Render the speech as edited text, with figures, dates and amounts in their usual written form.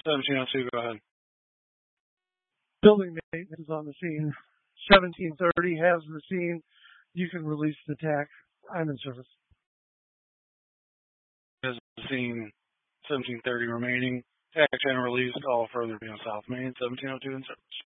1702, go ahead. Building maintenance is on the scene. 1730 has the scene. You can release the tack. I'm in service. Has the scene. 1730 remaining. Tack and released. All further beyond South Main. 1702 in service.